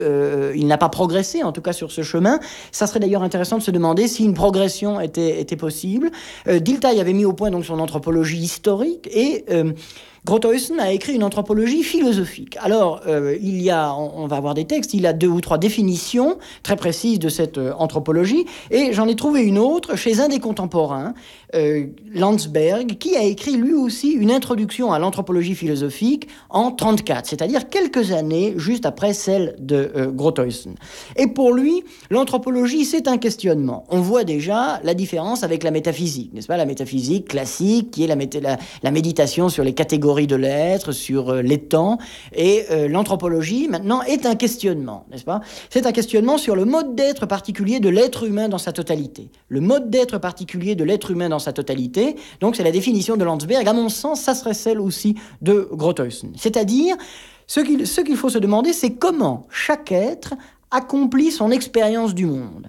Il n'a pas progressé, en tout cas sur ce chemin. Ça serait d'ailleurs intéressant de se demander si une progression était possible. Dilthey avait mis au point donc son anthropologie historique et Grothuizen a écrit une anthropologie philosophique. Alors, on va avoir des textes, il a 2 ou 3 définitions très précises de cette anthropologie, et j'en ai trouvé une autre chez un des contemporains, Landsberg, qui a écrit lui aussi une introduction à l'anthropologie philosophique en 1934, c'est-à-dire quelques années juste après celle de Grothuizen. Et pour lui, l'anthropologie, c'est un questionnement. On voit déjà la différence avec la métaphysique, n'est-ce pas? La métaphysique classique, qui est la méditation sur les catégories de l'être, sur les temps, et l'anthropologie, maintenant, est un questionnement, n'est-ce pas? C'est un questionnement sur le mode d'être particulier de l'être humain dans sa totalité. Le mode d'être particulier de l'être humain dans sa totalité, donc c'est la définition de Landsberg. À mon sens, ça serait celle aussi de Grothuizen. C'est-à-dire, ce qu'il faut se demander, c'est comment chaque être accomplit son expérience du monde.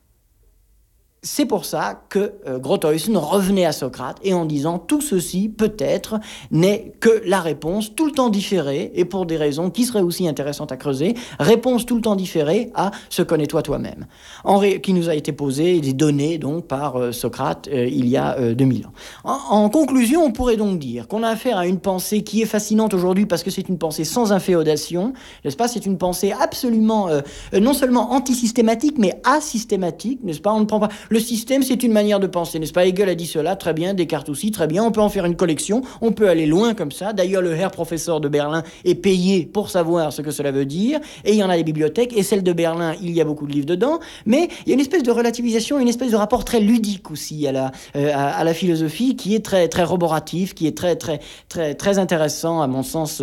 C'est pour ça que Grothuizen revenait à Socrate et en disant tout ceci peut-être n'est que la réponse tout le temps différée, et pour des raisons qui seraient aussi intéressantes à creuser, réponse tout le temps différée à ce connais-toi toi-même, qui nous a été posée et donnée donc par Socrate il y a 2000 ans. En conclusion, on pourrait donc dire qu'on a affaire à une pensée qui est fascinante aujourd'hui parce que c'est une pensée sans inféodation, n'est-ce pas? C'est une pensée absolument non seulement antisystématique mais asystématique, n'est-ce pas? On ne prend pas le système, c'est une manière de penser, n'est-ce pas? Hegel a dit cela, très bien, Descartes aussi, très bien, on peut en faire une collection, on peut aller loin comme ça. D'ailleurs, le Herr Professeur de Berlin est payé pour savoir ce que cela veut dire, et il y en a des bibliothèques, et celle de Berlin, il y a beaucoup de livres dedans, mais il y a une espèce de relativisation, une espèce de rapport très ludique aussi à la philosophie, qui est très, très roboratif, qui est très, très, très, très intéressant, à mon sens,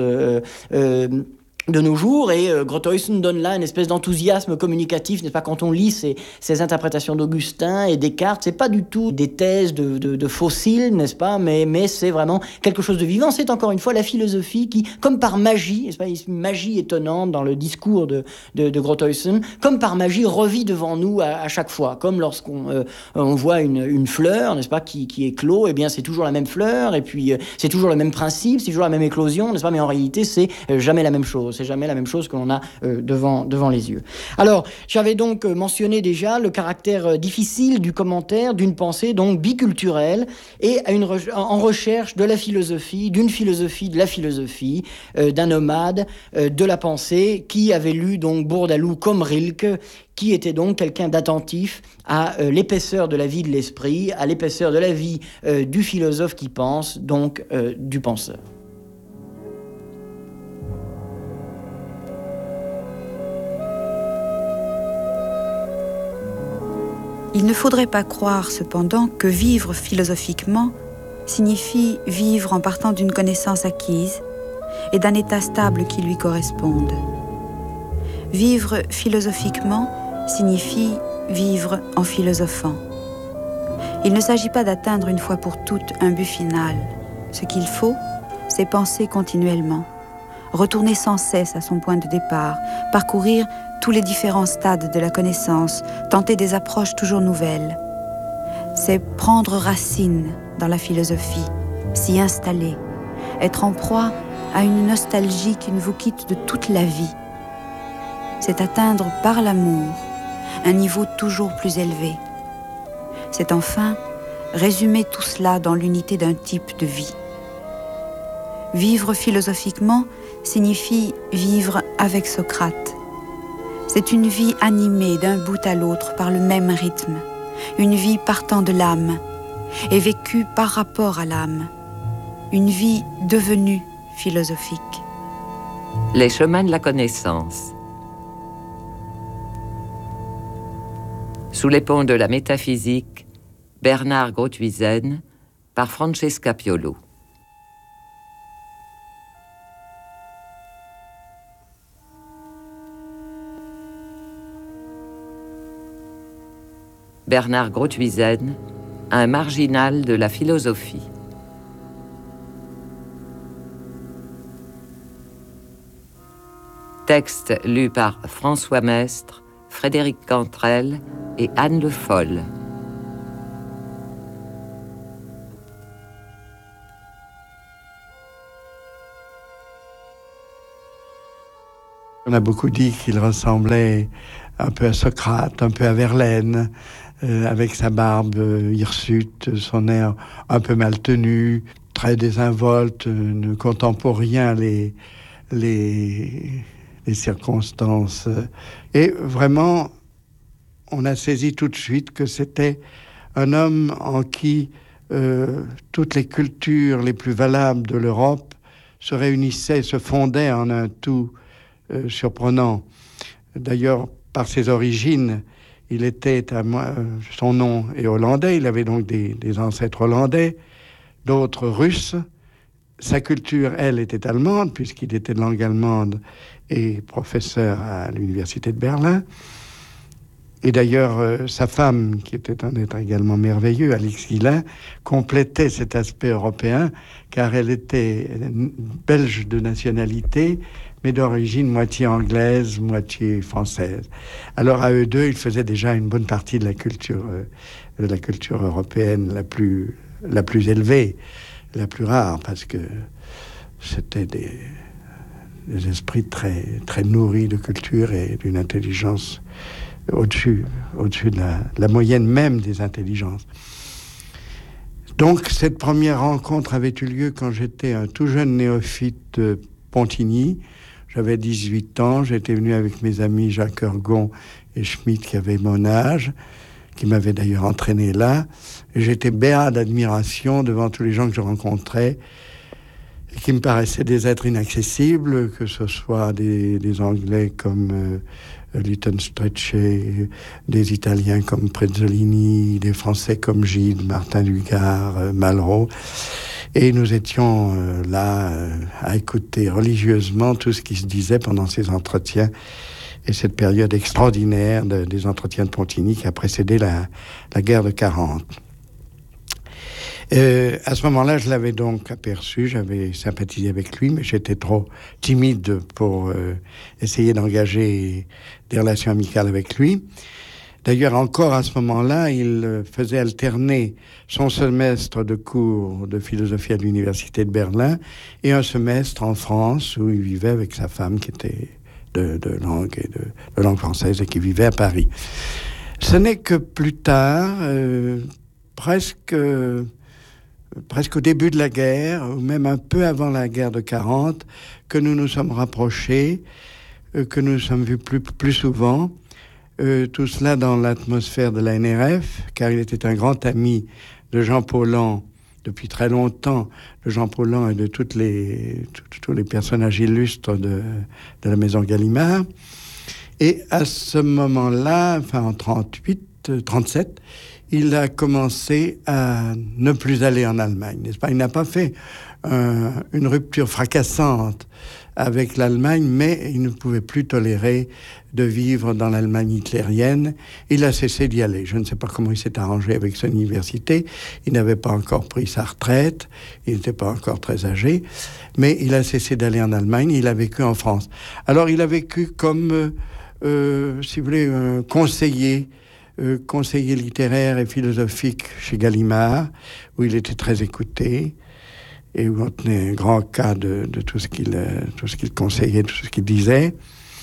de nos jours, et Grothuizen donne là une espèce d'enthousiasme communicatif, n'est-ce pas? Quand on lit ces interprétations d'Augustin et Descartes, c'est pas du tout des thèses de fossiles, n'est-ce pas? Mais c'est vraiment quelque chose de vivant. C'est encore une fois la philosophie qui, comme par magie, n'est-ce pas? Une magie étonnante dans le discours de Grothuizen, comme par magie revit devant nous à chaque fois, comme lorsqu'on on voit une fleur, n'est-ce pas? Qui éclot, et bien c'est toujours la même fleur, et puis c'est toujours le même principe, c'est toujours la même éclosion, n'est-ce pas? Mais en réalité, c'est jamais la même chose. C'est jamais la même chose que l'on a devant les yeux. Alors, j'avais donc mentionné déjà le caractère difficile du commentaire, d'une pensée donc biculturelle, et en recherche de la philosophie, d'une philosophie de la philosophie, d'un nomade de la pensée, qui avait lu donc Bourdaloue comme Rilke, qui était donc quelqu'un d'attentif à l'épaisseur de la vie de l'esprit, à l'épaisseur de la vie du philosophe qui pense, donc du penseur. Il ne faudrait pas croire cependant que vivre philosophiquement signifie vivre en partant d'une connaissance acquise et d'un état stable qui lui corresponde. Vivre philosophiquement signifie vivre en philosophant. Il ne s'agit pas d'atteindre une fois pour toutes un but final. Ce qu'il faut, c'est penser continuellement, retourner sans cesse à son point de départ, parcourir tous les différents stades de la connaissance, tenter des approches toujours nouvelles. C'est prendre racine dans la philosophie, s'y installer, être en proie à une nostalgie qui ne vous quitte de toute la vie. C'est atteindre par l'amour un niveau toujours plus élevé. C'est enfin résumer tout cela dans l'unité d'un type de vie. Vivre philosophiquement signifie vivre avec Socrate. C'est une vie animée d'un bout à l'autre par le même rythme, une vie partant de l'âme et vécue par rapport à l'âme, une vie devenue philosophique. Les chemins de la connaissance. Sous les ponts de la métaphysique, Bernard Grothuizen, par Francesca Piolo. Bernard Grothuizen, un marginal de la philosophie. Texte lu par François Mestre, Frédéric Cantrel et Anne Le Foll. On a beaucoup dit qu'il ressemblait un peu à Socrate, un peu à Verlaine, avec sa barbe hirsute, son air un peu mal tenu, très désinvolte, ne comptant pour rien les circonstances. Et vraiment, on a saisi tout de suite que c'était un homme en qui toutes les cultures les plus valables de l'Europe se réunissaient, se fondaient en un tout surprenant. D'ailleurs, par ses origines, il était, son nom est hollandais, il avait donc des ancêtres hollandais, d'autres russes. Sa culture, elle, était allemande, puisqu'il était de langue allemande et professeur à l'université de Berlin. Et d'ailleurs, sa femme, qui était un être également merveilleux, Alix Guillain, complétait cet aspect européen, car elle était belge de nationalité, mais d'origine moitié anglaise, moitié française. Alors à eux deux, ils faisaient déjà une bonne partie de la culture européenne la plus élevée, la plus rare, parce que c'était des esprits très, très nourris de culture et d'une intelligence au-dessus de la moyenne même des intelligences. Donc cette première rencontre avait eu lieu quand j'étais un tout jeune néophyte de Pontigny. J'avais 18 ans, j'étais venu avec mes amis Jacques Ergon et Schmitt qui avaient mon âge, qui m'avaient d'ailleurs entraîné là. Et j'étais béat d'admiration devant tous les gens que je rencontrais, et qui me paraissaient des êtres inaccessibles, que ce soit des Anglais comme Lytton Strachey, des Italiens comme Prezzolini, des Français comme Gide, Martin Dugard, Malraux. Et nous étions là à écouter religieusement tout ce qui se disait pendant ces entretiens et cette période extraordinaire des entretiens de Pontigny qui a précédé la guerre de 40. À ce moment-là, je l'avais donc aperçu, j'avais sympathisé avec lui, mais j'étais trop timide pour essayer d'engager des relations amicales avec lui. D'ailleurs, encore à ce moment-là, il faisait alterner son semestre de cours de philosophie à l'université de Berlin et un semestre en France où il vivait avec sa femme qui était de langue française et qui vivait à Paris. Ce n'est que plus tard, presque au début de la guerre, ou même un peu avant la guerre de 40, que nous nous sommes rapprochés, que nous nous sommes vus plus souvent. Tout cela dans l'atmosphère de la NRF, car il était un grand ami de Jean Paulhan depuis très longtemps, de Jean Paulhan et de tous les personnages illustres de la maison Gallimard. Et à ce moment-là, enfin en 37, il a commencé à ne plus aller en Allemagne, n'est-ce pas? Il n'a pas fait une rupture fracassante avec l'Allemagne, mais il ne pouvait plus tolérer de vivre dans l'Allemagne hitlérienne. Il a cessé d'y aller. Je ne sais pas comment il s'est arrangé avec son université. Il n'avait pas encore pris sa retraite. Il n'était pas encore très âgé. Mais il a cessé d'aller en Allemagne. Il a vécu en France. Alors, il a vécu comme, si vous voulez, conseiller littéraire et philosophique chez Gallimard, où il était très écouté et où on tenait un grand cas de tout ce qu'il conseillait, tout ce qu'il disait.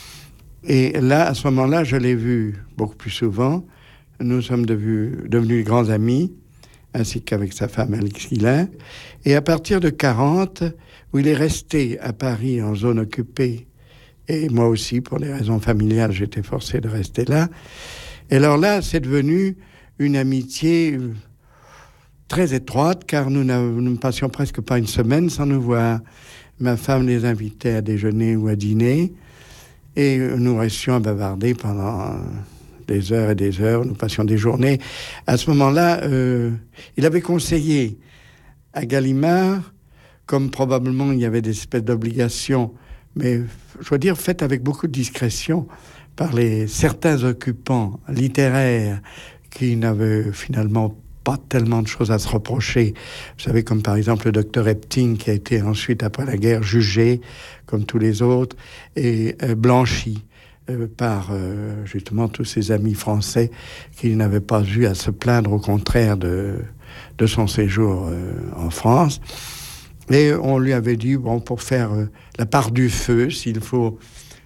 Et là, à ce moment-là, je l'ai vu beaucoup plus souvent. Nous sommes devenus grands amis, ainsi qu'avec sa femme Alix Guillain. Et à partir de 40, où il est resté à Paris en zone occupée, et moi aussi, pour des raisons familiales, j'étais forcé de rester là. Et alors là, c'est devenu une amitié très étroite, car nous ne passions presque pas une semaine sans nous voir. Ma femme les invitait à déjeuner ou à dîner, et nous restions à bavarder pendant des heures et des heures. Nous passions des journées. À ce moment-là, il avait conseillé à Gallimard, comme probablement il y avait des espèces d'obligations, mais je dois dire faites avec beaucoup de discrétion, par certains occupants littéraires qui n'avaient finalement pas tellement de choses à se reprocher. Vous savez, comme par exemple le docteur Epting, qui a été ensuite, après la guerre, jugé, comme tous les autres, et blanchi par justement tous ses amis français qui n'avaient pas eu à se plaindre, au contraire, de son séjour en France. Et on lui avait dit, bon, pour faire la part du feu, s'il faut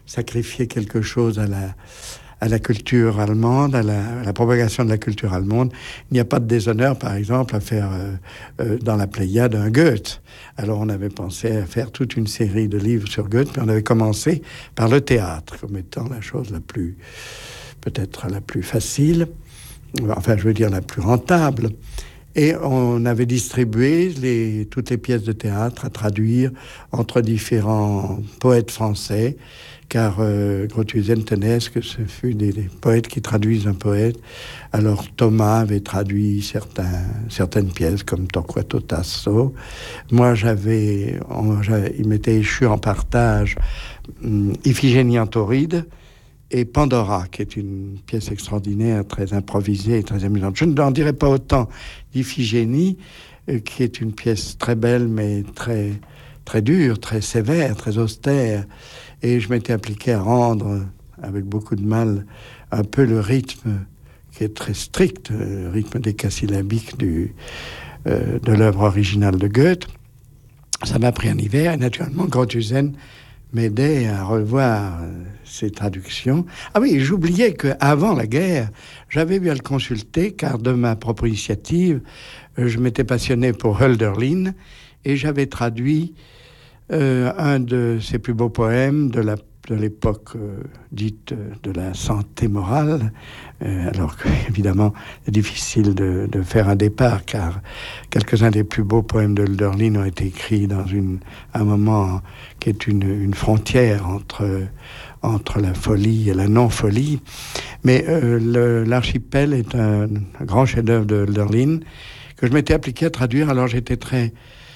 sacrifier quelque chose à la culture allemande, à la propagation de la culture allemande. Il n'y a pas de déshonneur, par exemple, à faire dans la Pléiade un Goethe. Alors on avait pensé à faire toute une série de livres sur Goethe, puis on avait commencé par le théâtre, comme étant la chose peut-être la plus facile, enfin je veux dire la plus rentable. Et on avait distribué toutes les pièces de théâtre à traduire entre différents poètes français, car Grothuizen tenait à ce que ce fût des poètes qui traduisent un poète. Alors Thomas avait traduit certaines pièces comme Torquato Tasso. Moi, il m'était échu en partage Iphigénie en Tauride et Pandora, qui est une pièce extraordinaire, très improvisée et très amusante. Je n'en dirai pas autant d'Iphigénie, qui est une pièce très belle, mais très, très dure, très sévère, très austère. Et je m'étais appliqué à rendre, avec beaucoup de mal, un peu le rythme qui est très strict, le rythme décasyllabique de l'œuvre originale de Goethe. Ça m'a pris un hiver, et naturellement, Grothuizen m'aidait à revoir ses traductions. Ah oui, j'oubliais qu'avant la guerre, j'avais eu à le consulter, car de ma propre initiative, je m'étais passionné pour Hölderlin, et j'avais traduit un de ses plus beaux poèmes de l'époque dite de la santé morale, alors qu'évidemment, c'est difficile de faire un départ, car quelques-uns des plus beaux poèmes de Hölderlin ont été écrits dans un moment qui est une frontière entre la folie et la non-folie. Mais l'archipel est un grand chef-d'œuvre de Hölderlin que je m'étais appliqué à traduire, alors j'étais très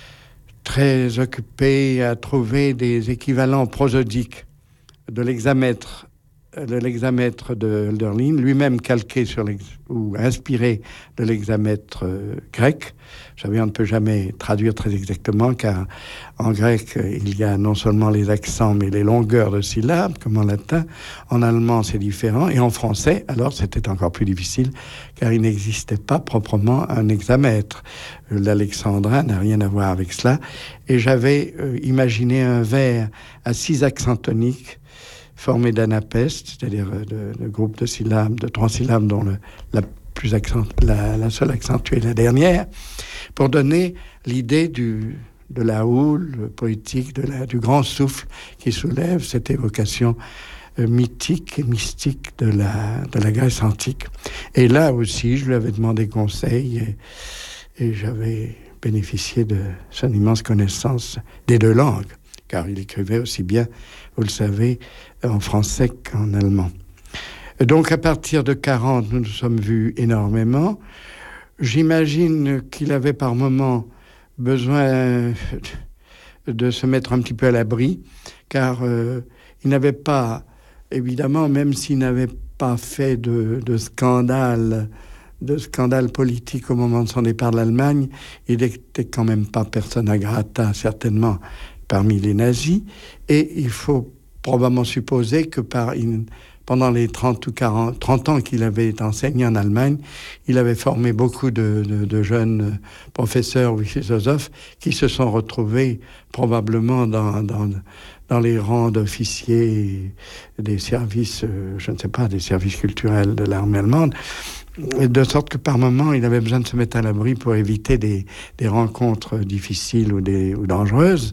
occupé à trouver des équivalents prosodiques de l'hexamètre de Hölderlin, lui-même calqué ou inspiré de l'hexamètre grec. Vous savez, on ne peut jamais traduire très exactement, car en grec, il y a non seulement les accents, mais les longueurs de syllabes, comme en latin. En allemand, c'est différent. Et en français, alors, c'était encore plus difficile, car il n'existait pas proprement un hexamètre. L'alexandrin n'a rien à voir avec cela. Et j'avais imaginé un vers à 6 accents toniques, formé d'anapestes, c'est-à-dire de groupes de syllabes, de 3 syllabes, dont la seule accentuée est la dernière, pour donner l'idée de la houle poétique, du grand souffle qui soulève cette évocation mythique et mystique de la Grèce antique. Et là aussi, je lui avais demandé conseil et j'avais bénéficié de son immense connaissance des 2 langues, car il écrivait aussi bien, vous le savez, en français qu'en allemand. Donc, à partir de 40, nous nous sommes vus énormément. J'imagine qu'il avait par moments besoin de se mettre un petit peu à l'abri, car il n'avait pas, évidemment, même s'il n'avait pas fait de scandale politique au moment de son départ de l'Allemagne, il n'était quand même pas persona grata, certainement, parmi les nazis. Et il faut probablement supposer que pendant les 30 ans qu'il avait enseigné en Allemagne, il avait formé beaucoup de jeunes professeurs ou philosophes qui se sont retrouvés probablement dans les rangs d'officiers des services, je ne sais pas, des services culturels de l'armée allemande, de sorte que par moment, il avait besoin de se mettre à l'abri pour éviter des rencontres difficiles ou dangereuses.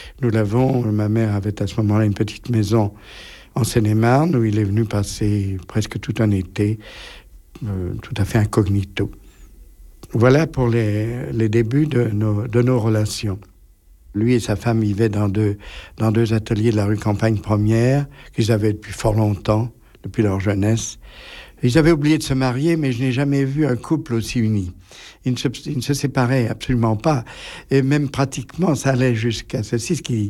Ma mère avait à ce moment-là une petite maison en Seine-et-Marne, où il est venu passer presque tout un été, tout à fait incognito. Voilà pour les débuts de nos relations. Lui et sa femme vivaient dans deux ateliers de la rue Campagne Première, qu'ils avaient depuis fort longtemps, depuis leur jeunesse. Ils avaient oublié de se marier, mais je n'ai jamais vu un couple aussi uni. Ils ne se séparaient absolument pas. Et même pratiquement, ça allait jusqu'à ceci, ce qui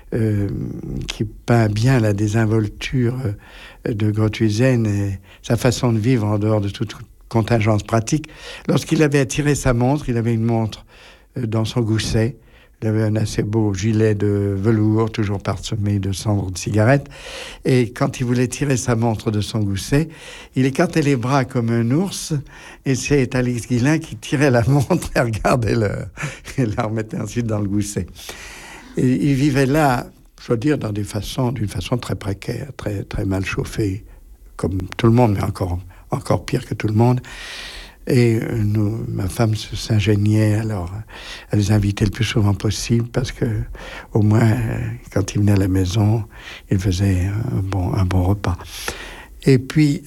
peint bien la désinvolture de Grothuizen et sa façon de vivre en dehors de toute contingence pratique. Lorsqu'il avait attiré sa montre, il avait une montre dans son gousset. Il avait un assez beau gilet de velours, toujours parsemé de cendres de cigarettes. Et quand il voulait tirer sa montre de son gousset, il écartait les bras comme un ours. Et c'est Alix Guillain qui tirait la montre et regardait l'heure. Et la remettait ensuite dans le gousset. Et il vivait là, je dois dire, d'une façon très précaire, très, très mal chauffée, comme tout le monde, mais encore pire que tout le monde. Et ma femme s'ingéniait alors à les inviter le plus souvent possible parce que au moins quand ils venaient à la maison, ils faisaient un bon repas. Et puis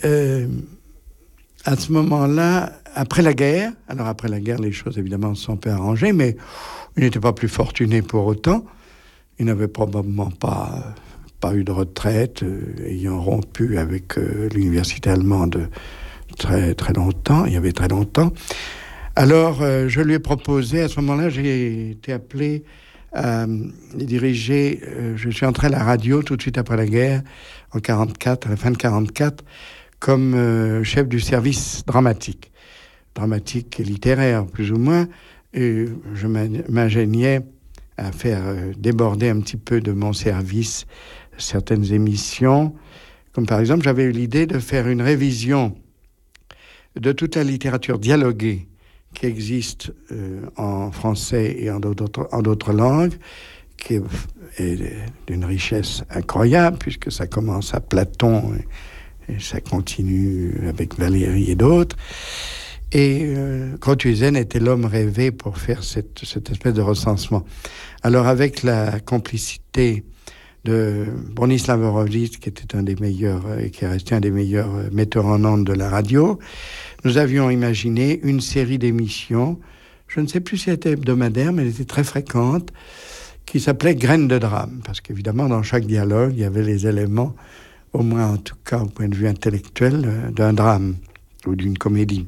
à ce moment-là, après la guerre, les choses évidemment se sont peu arrangées, mais ils n'étaient pas plus fortunés pour autant. Ils n'avaient probablement pas eu de retraite, ayant rompu avec l'université allemande très, très longtemps. Il y avait très longtemps. Alors, je lui ai proposé, à ce moment-là, j'ai été appelé à diriger, je suis entré à la radio tout de suite après la guerre, en 1944, à la fin de 1944, comme chef du service dramatique et littéraire, plus ou moins. Et je m'ingéniais à faire déborder un petit peu de mon service certaines émissions. Comme par exemple, j'avais eu l'idée de faire une révision de toute la littérature dialoguée qui existe en français et en d'autres langues, qui est d'une richesse incroyable, puisque ça commence à Platon et ça continue avec Valéry et d'autres. Et Grothuizen était l'homme rêvé pour faire cette espèce de recensement. Alors, avec la complicité de Bronislaw Horowitz, qui était un des meilleurs et qui est resté un des meilleurs metteurs en ondes de la radio, nous avions imaginé une série d'émissions, je ne sais plus si elle était hebdomadaire, mais elle était très fréquente, qui s'appelait Graines de drame, parce qu'évidemment, dans chaque dialogue, il y avait les éléments, au moins en tout cas au point de vue intellectuel, d'un drame ou d'une comédie.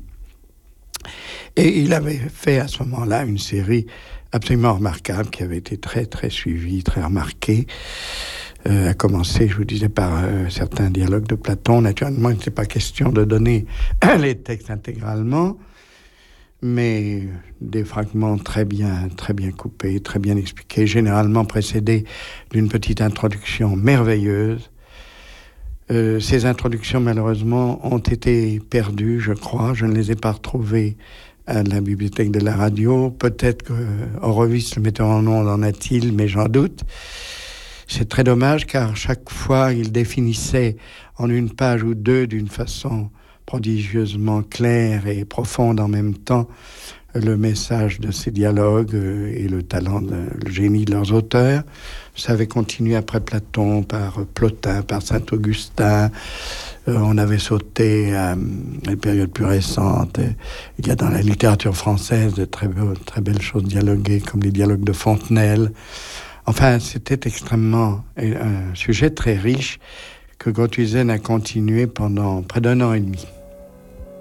Et il avait fait à ce moment-là une série absolument remarquable qui avait été très très suivie, très remarquée. À commencer, je vous disais, par certains dialogues de Platon. Naturellement, il n'était pas question de donner les textes intégralement, mais des fragments très bien coupés, très bien expliqués, généralement précédés d'une petite introduction merveilleuse. Ces introductions, malheureusement, ont été perdues, je crois. Je ne les ai pas retrouvées à la bibliothèque de la radio. Peut-être que Horowitz, le metteur en ondes, en a-t-il, mais j'en doute. C'est très dommage, car chaque fois, il définissait en une page ou deux, d'une façon prodigieusement claire et profonde en même temps, le message de ces dialogues et le talent, le génie de leurs auteurs. Ça avait continué après Platon, par Plotin, par Saint-Augustin. On avait sauté à les périodes plus récentes. Il y a dans la littérature française de très belles choses dialoguées, comme les dialogues de Fontenelle. Enfin, c'était extrêmement un sujet très riche que Grothuizen a continué pendant près d'1 an et demi.